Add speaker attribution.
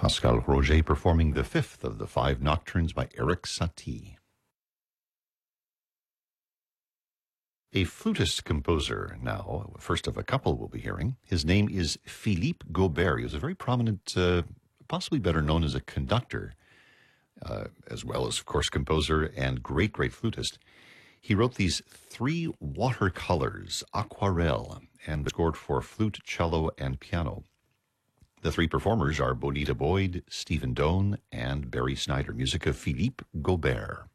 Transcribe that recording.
Speaker 1: Pascal Roger performing the fifth of the five nocturnes by Erik Satie. A flutist composer now, first of a couple we'll be hearing. His name is Philippe Gaubert. He was a very prominent, possibly better known as a conductor, as well as, of course, composer and great flutist. He wrote these three watercolors, Aquarelle, and scored for flute, cello, and piano. The three performers are Bonita Boyd, Stephen Doane, and Barry Snyder. Music of Philippe Gaubert.